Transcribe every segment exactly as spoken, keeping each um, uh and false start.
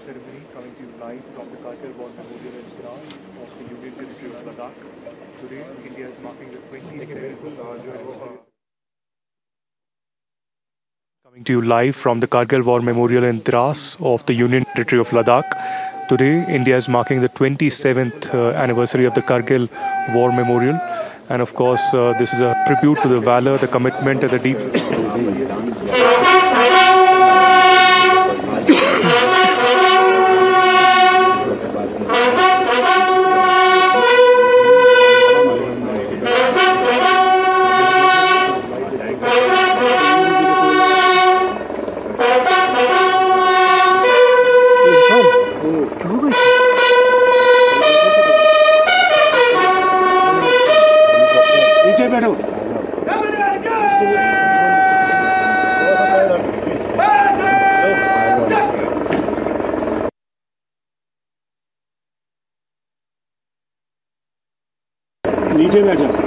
ceremony coming to you live from the Kargil War Memorial in Dras of the Union Territory of Ladakh. Today, India is marking the twenty-seventh. Coming to you live from the Kargil War Memorial in Dras of the Union Territory of Ladakh. Today, India is marking the twenty-seventh uh, anniversary of the Kargil War Memorial. And of course, uh, this is a tribute to the valor, the commitment, and the deep... नीचे बैठ जाओ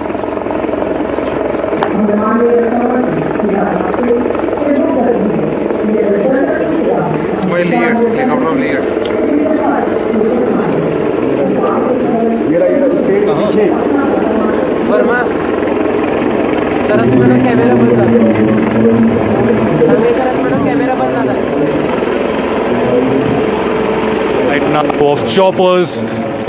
It's my layer, take out from layer. मेरा ये नीचे वर्मा सरस madam camera बंद झाला संजय सरस madam camera बंद झाला Right now of choppers.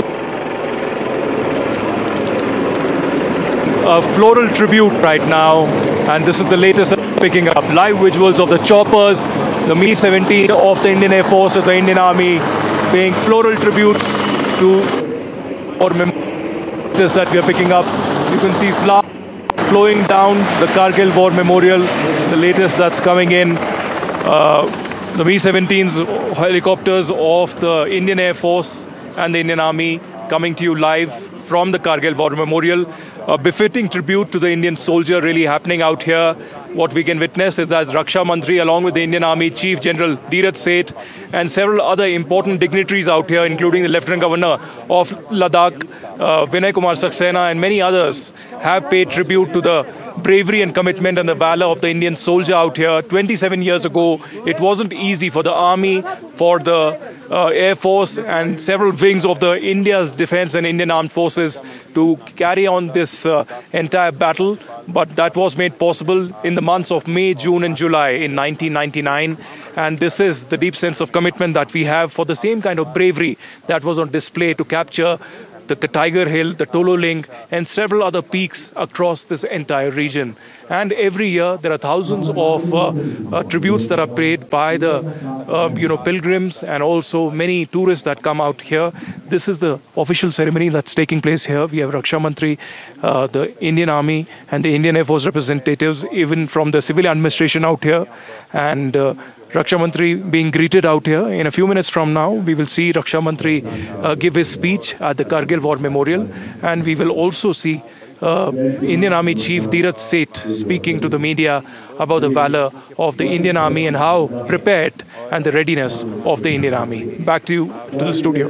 A floral tribute right now, and this is the latest picking up live visuals of the choppers, the M I seventeen of the Indian Air Force, of the Indian Army, paying floral tributes to or memorials that we are picking up. You can see flowers flowing down the Kargil War Memorial, the latest that's coming in. Uh, the M I seventeens helicopters of the Indian Air Force and the Indian Army coming to you live from the Kargil War Memorial. A befitting tribute to the Indian soldier really happening out here. What we can witness is that Raksha Mantri, along with the Indian Army Chief General Dheeraj Seth and several other important dignitaries out here, including the Lieutenant Governor of Ladakh, uh, Vinay Kumar Saxena, and many others, have paid tribute to the bravery and commitment and the valor of the Indian soldier out here. twenty-seven years ago, it wasn't easy for the Army, for the uh, Air Force and several wings of the India's defense and Indian armed forces to carry on this uh, entire battle. But that was made possible in the months of May, June and July in nineteen ninety-nine. And this is the deep sense of commitment that we have for the same kind of bravery that was on display to capture the Tiger Hill, the Tololing, and several other peaks across this entire region. And every year there are thousands of uh, uh, tributes that are paid by the uh, you know pilgrims and also many tourists that come out here. This is the official ceremony that's taking place here. We have Raksha Mantri, uh, the Indian Army and the Indian Air Force representatives, even from the civil administration out here. And uh, Raksha Mantri being greeted out here. In a few minutes from now, we will see Raksha Mantri uh, give his speech at the Kargil War Memorial. And we will also see uh, Indian Army Chief Dheeraj Seth speaking to the media about the valor of the Indian Army and how prepared and the readiness of the Indian Army. Back to you, to the studio.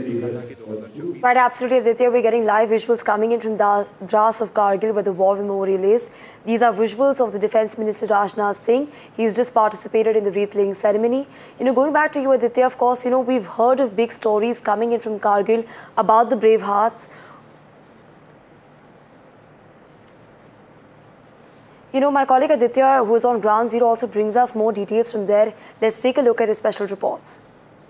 Right, absolutely, Aditya. We're getting live visuals coming in from the Dras of Kargil, where the war memorial is. These are visuals of the Defence Minister Rajnath Singh. He's just participated in the wreath-laying ceremony. You know, going back to you, Aditya, of course, you know, we've heard of big stories coming in from Kargil about the brave hearts. You know, my colleague Aditya, who is on ground zero, also brings us more details from there. Let's take a look at his special reports.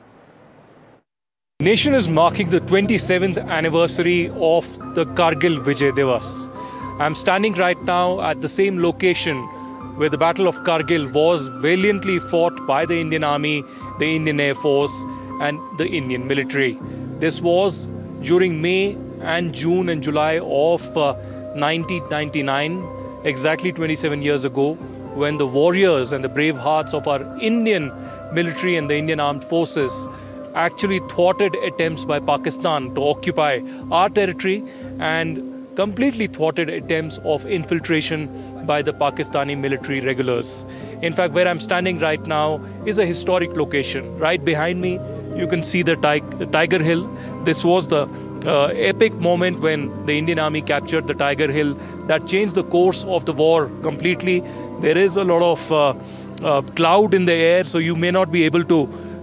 The nation is marking the twenty-seventh anniversary of the Kargil Vijay Divas. I'm standing right now at the same location where the Battle of Kargil was valiantly fought by the Indian Army, the Indian Air Force and the Indian military. This was during May and June and July of uh, nineteen ninety-nine, exactly twenty-seven years ago, when the warriors and the brave hearts of our Indian military and the Indian armed forces actually thwarted attempts by Pakistan to occupy our territory and completely thwarted attempts of infiltration by the Pakistani military regulars. In fact, where I'm standing right now is a historic location. Right behind me, you can see the Tiger Hill. This was the uh, epic moment when the Indian Army captured the Tiger Hill that changed the course of the war completely. There is a lot of uh, uh, cloud in the air, so you may not be able to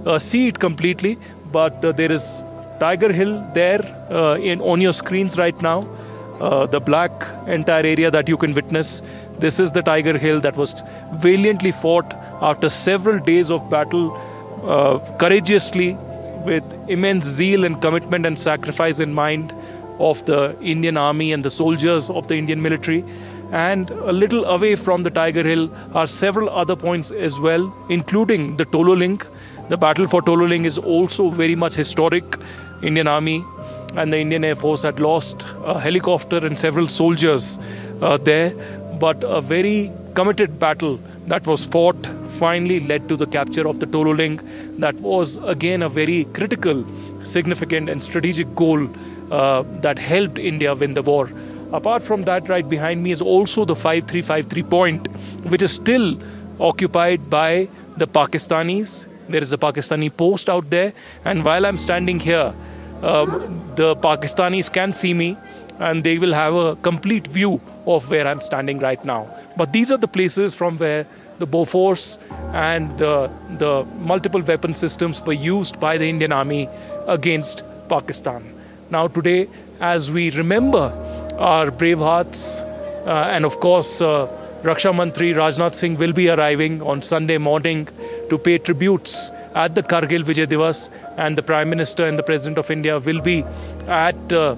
uh, see it completely, but uh, there is Tiger Hill there uh, in on your screens right now. Uh, the black entire area that you can witness. This is the Tiger Hill that was valiantly fought after several days of battle, uh, courageously, with immense zeal and commitment and sacrifice in mind of the Indian Army and the soldiers of the Indian military. And a little away from the Tiger Hill are several other points as well, including the Tolo Link. The battle for Tolo Link is also very much historic. Indian Army and the Indian Air Force had lost a helicopter and several soldiers uh, there, but a very committed battle that was fought finally led to the capture of the Tolo Link. That was again a very critical, significant and strategic goal uh, that helped India win the war. Apart from that, right behind me is also the five three five three point, which is still occupied by the Pakistanis. There is a Pakistani post out there, and while I'm standing here, Um, the Pakistanis can see me and they will have a complete view of where I'm standing right now. But these are the places from where the Bofors and uh, the multiple weapon systems were used by the Indian Army against Pakistan. Now today, as we remember our brave hearts, uh, and of course uh, Raksha Mantri Rajnath Singh will be arriving on Sunday morning to pay tributes at the Kargil Vijay Divas, and the Prime Minister and the President of India will be at uh,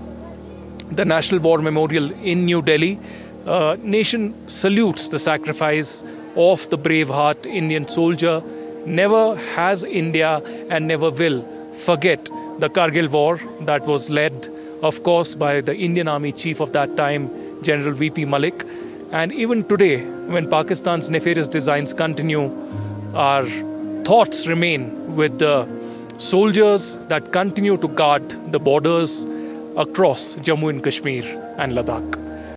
the National War Memorial in New Delhi. Uh, nation salutes the sacrifice of the brave heart Indian soldier. Never has India and never will forget the Kargil War that was led, of course, by the Indian Army Chief of that time, General V P Malik. And even today, when Pakistan's nefarious designs continue, our thoughts remain with the soldiers that continue to guard the borders across Jammu and Kashmir and Ladakh.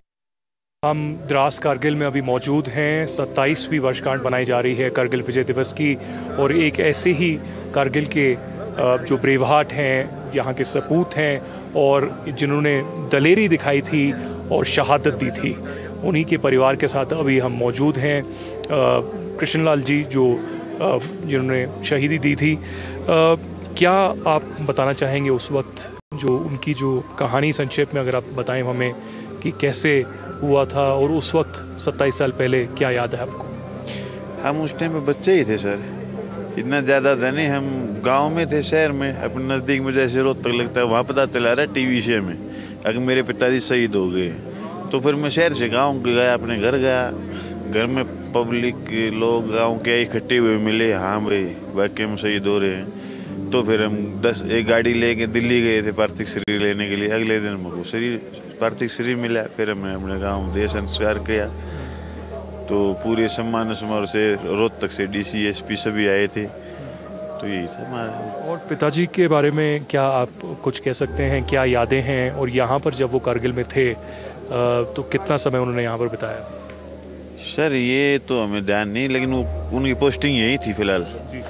हम द्रास कारगिल में अभी मौजूद हैं। सत्ताईसवीं वर्षगांठ बनाई जा रही है कारगिल विजय दिवस की, और एक ऐसे ही कारगिल के जो ब्रेवहार्ट हैं, यहाँ के सपूत हैं और जिन्होंने दलेरी दिखाई थी और शहादत दी थी, उन्हीं के परिवार के साथ अभी हम मौजूद हैं। कृष्णलाल जी जो जिन्होंने शहीदी दी थी, आ, क्या आप बताना चाहेंगे उस वक्त जो उनकी जो कहानी संक्षेप में अगर आप बताएं हमें कि कैसे हुआ था, और उस वक्त सत्ताईस साल पहले क्या याद है आपको? हम उस टाइम पे बच्चे ही थे सर, इतना ज़्यादा था नहीं। हम गांव में थे, शहर में अपने नज़दीक में जैसे रोहतक लगता है वहाँ पता चला रहा है टीवी शे में अगर मेरे पिताजी शहीद हो गए। तो फिर मैं शहर से गाँव गया, अपने घर गया। घर में पब्लिक लोग गांव के इकट्ठे हुए मिले, हाँ भाई वाकई में शहीद हो रहे हैं। तो फिर हम दस एक गाड़ी लेके दिल्ली गए थे पार्थिव शरीर लेने के लिए। अगले दिन हमको शरीर पार्थिव शरीर मिला। फिर हमने अपने गांव देश संस्कार किया। तो पूरे सम्मान समारोह से रोहतक से डीसी एसपी सभी आए थे। तो यही था हमारा। और पिताजी के बारे में क्या आप कुछ कह सकते हैं, क्या यादें हैं? और यहाँ पर जब वो कारगिल में थे तो कितना समय उन्होंने यहाँ पर बिताया? सर ये तो हमें ध्यान नहीं, लेकिन वो उनकी पोस्टिंग यही थी फिलहाल।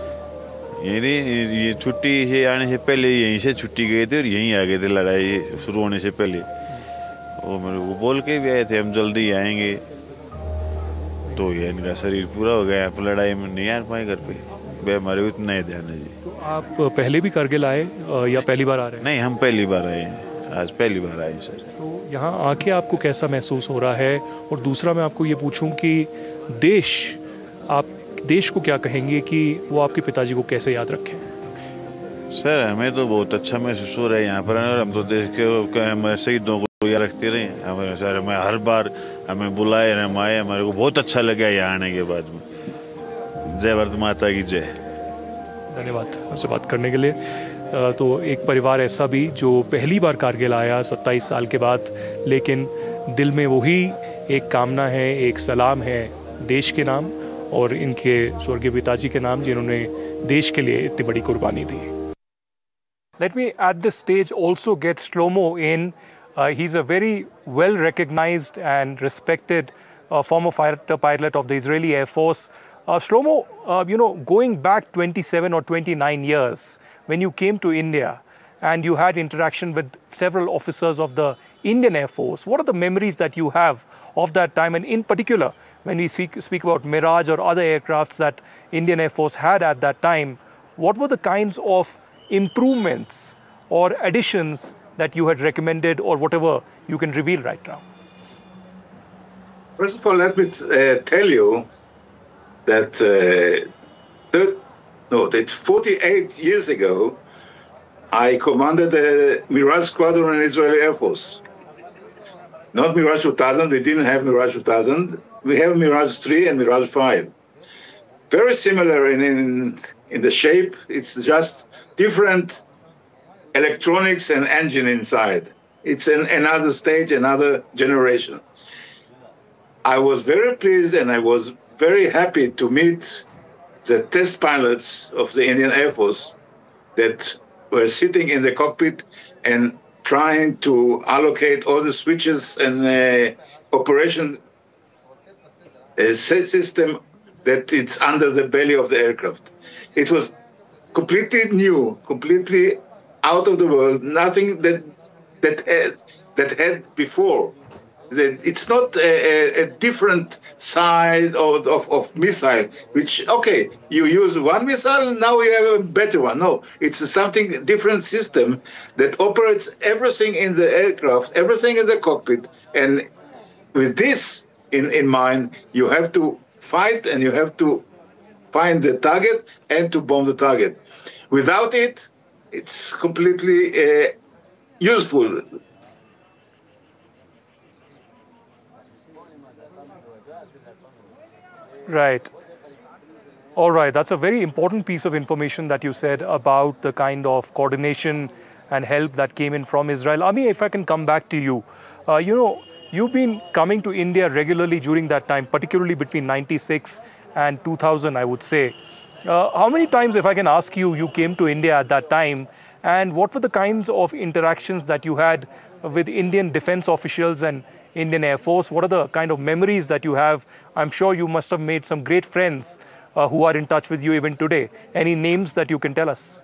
ये ये छुट्टी से आने से पहले यहीं से छुट्टी गए थे और यहीं आ गए थे लड़ाई शुरू होने से पहले। वो मेरे को बोल के भी आए थे हम जल्दी आएंगे। तो ये इनका शरीर पूरा हो गया, आप लड़ाई में नहीं आ पाए घर पे। वे हमारे उतना ही ध्यान है जी। तो आप पहले भी कारगिल आए या पहली बार आ रहे हैं? नहीं, हम पहली बार आए हैं, आज पहली बार आए सर। तो यहाँ आके आपको कैसा महसूस हो रहा है? और दूसरा मैं आपको ये पूछूं कि देश, आप देश को क्या कहेंगे कि वो आपके पिताजी को कैसे याद रखें? सर हमें तो बहुत अच्छा महसूस हो रहा है यहाँ पर, और हम तो देश के हमारे शहीदों को याद रखते रहे। हमें सर हमें हर बार हमें बुलाए, हम आए, हमारे को बहुत अच्छा लगा यहाँ आने के बाद में। जय भारत माता की जय। धन्यवाद आपसे बात करने के लिए। तो एक परिवार ऐसा भी जो पहली बार कारगिल आया सत्ताईस साल के बाद, लेकिन दिल में वही एक कामना है, एक सलाम है देश के नाम और इनके स्वर्गीय पिताजी के नाम, जिन्होंने देश के लिए इतनी बड़ी कुर्बानी दी। Let me at this stage also get Shlomo in. Uh, he's a very well recognized and respected uh, former fighter pilot of the Israeli Air Force. Uh, Shlomo, uh, you know, going back twenty-seven or twenty-nine years, when you came to India and you had interaction with several officers of the Indian Air Force, what are the memories that you have of that time? And in particular, when we speak, speak about Mirage or other aircrafts that Indian Air Force had at that time, what were the kinds of improvements or additions that you had recommended, or whatever you can reveal right now? First of all, let me uh, tell you that uh, third, no, that forty-eight years ago, I commanded the Mirage Squadron in Israeli Air Force. Not Mirage two thousand, we didn't have Mirage two thousand. We have Mirage three and Mirage five. Very similar in, in, in the shape, it's just different electronics and engine inside. It's an, another stage, another generation. I was very pleased and I was very happy to meet the test pilots of the Indian Air Force that were sitting in the cockpit and trying to allocate all the switches and uh, operation uh, system that it's under the belly of the aircraft. It was completely new, completely out of the world, nothing that that had, that had before. It's not a, a different side of, of, of missile, which, okay, you use one missile, now you have a better one. No, it's a something different system that operates everything in the aircraft, everything in the cockpit. And with this in, in mind, you have to fight and you have to find the target and to bomb the target. Without it, it's completely uh, useful. Right. All right. That's a very important piece of information that you said about the kind of coordination and help that came in from Israel. Ami, if I can come back to you, uh, you know, you've been coming to India regularly during that time, particularly between ninety-six and two thousand, I would say. Uh, how many times, if I can ask you, you came to India at that time, and what were the kinds of interactions that you had with Indian defense officials and Indian Air Force? What are the kind of memories that you have? I'm sure you must have made some great friends uh, who are in touch with you even today. Any names that you can tell us?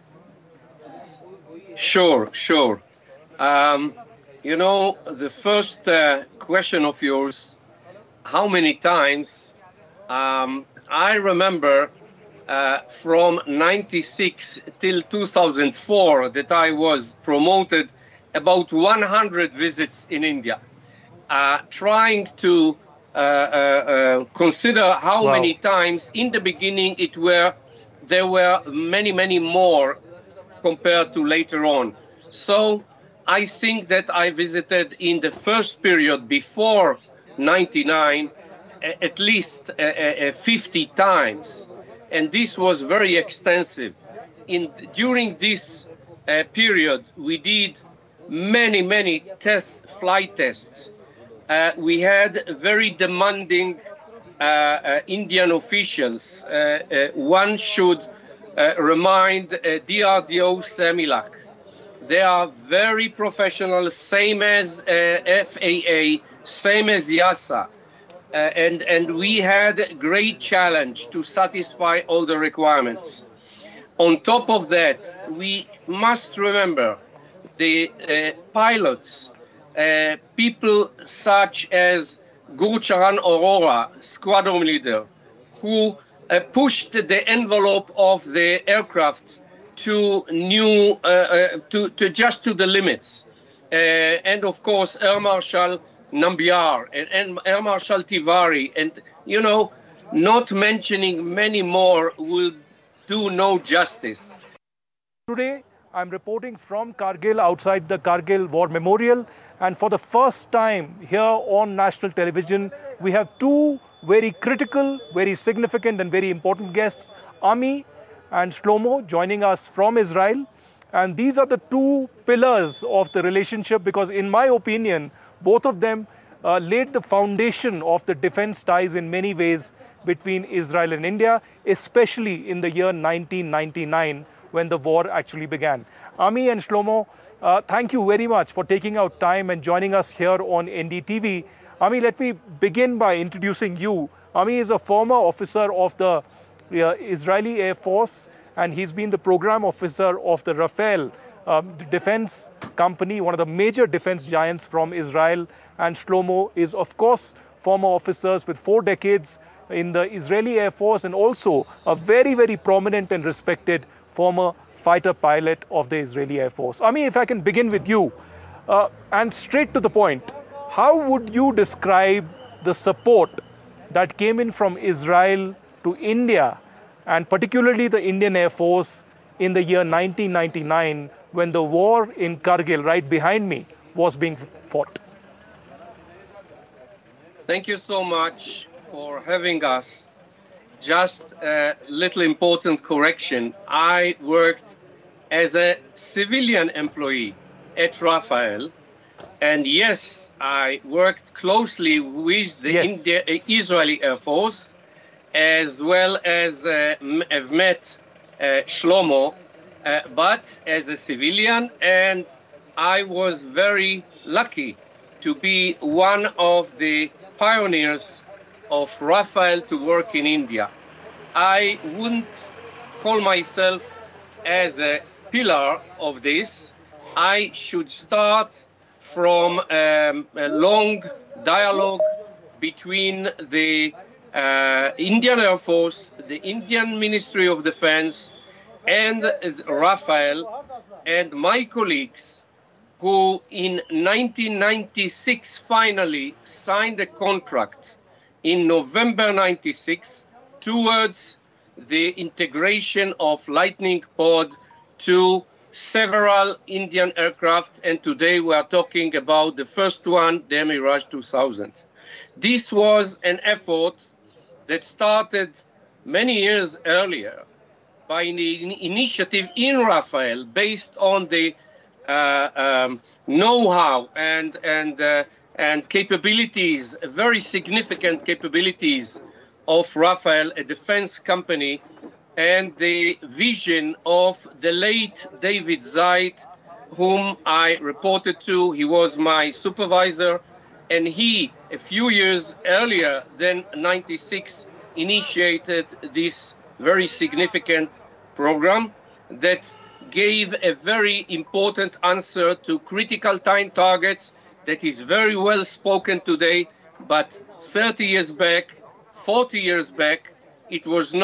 Sure, sure. Um, you know, the first uh, question of yours, how many times? Um, I remember uh, from ninety-six till two thousand four that I was promoted about one hundred visits in India. Uh, trying to uh, uh, uh, consider how Wow. many times in the beginning it were there were many many more compared to later on. So I think that I visited in the first period before ninety-nine a- at least uh, uh, fifty times, and this was very extensive. In during this uh, period we did many many test flight tests. Uh, we had very demanding uh, uh, Indian officials. Uh, uh, one should uh, remind uh, D R D O Semilak. They are very professional, same as uh, F A A, same as YASA. Uh, and, and we had a great challenge to satisfy all the requirements. On top of that, we must remember the uh, pilots, Uh, people such as Gurcharan Aurora, squadron leader, who uh, pushed the envelope of the aircraft to new, uh, uh, to, to just to the limits. Uh, and of course, Air Marshal Nambiar and, and Air Marshal Tiwari, and you know, not mentioning many more will do no justice. Today, I'm reporting from Kargil, outside the Kargil War Memorial. And for the first time here on national television, we have two very critical, very significant and very important guests, Ami and Shlomo, joining us from Israel. And these are the two pillars of the relationship because in my opinion, both of them uh, laid the foundation of the defense ties in many ways between Israel and India, especially in the year nineteen ninety-nine, when the war actually began. Ami and Shlomo, uh, thank you very much for taking out time and joining us here on N D T V. Ami, let me begin by introducing you. Ami is a former officer of the uh, Israeli Air Force, and he's been the program officer of the Rafael um, defense company, one of the major defense giants from Israel. And Shlomo is, of course, former officers with four decades in the Israeli Air Force and also a very, very prominent and respected former fighter pilot of the Israeli Air Force. Ami, if I can begin with you, uh, and straight to the point, how would you describe the support that came in from Israel to India, and particularly the Indian Air Force in the year nineteen ninety-nine, when the war in Kargil, right behind me, was being fought? Thank you so much for having us. Just a little important correction. I worked as a civilian employee at Rafael. And yes, I worked closely with the Yes. India, uh, Israeli Air Force, as well as uh, m- I've met uh, Shlomo, uh, but as a civilian, and I was very lucky to be one of the pioneers of Rafael to work in India. I wouldn't call myself as a pillar of this. I should start from um, a long dialogue between the uh, Indian Air Force, the Indian Ministry of Defense, and Rafael, and my colleagues, who in nineteen ninety-six finally signed a contract in November ninety-six towards the integration of Lightning Pod to several Indian aircraft, and today we are talking about the first one, the Mirage two thousand. This was an effort that started many years earlier by an initiative in Rafael based on the uh, um, know-how and, and, uh, and capabilities, very significant capabilities of Rafael, a defense company, and the vision of the late David Zeit, whom I reported to. He was my supervisor, and he, a few years earlier than ninety-six, initiated this very significant program that gave a very important answer to critical time targets that is very well spoken today, but thirty years back, forty years back, it was not